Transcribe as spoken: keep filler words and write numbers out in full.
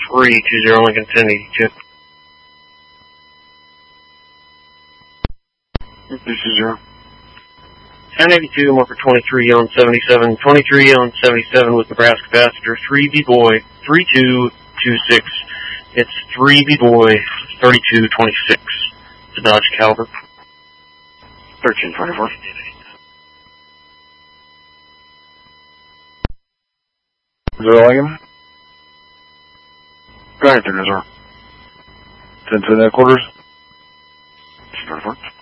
three two zero Lincoln ten eighty-two. This is zero. ten eighty-two, I'm for twenty-three on seventy-seven. twenty-three on seventy-seven with Nebraska passenger three B-Boy, three two two six. It's three B-Boy, thirty-two twenty-six. It's a Dodge Caliber. thirteen twenty-four. Zero Lincoln. Go ahead, there, Zero. ten ten headquarters. twenty-four.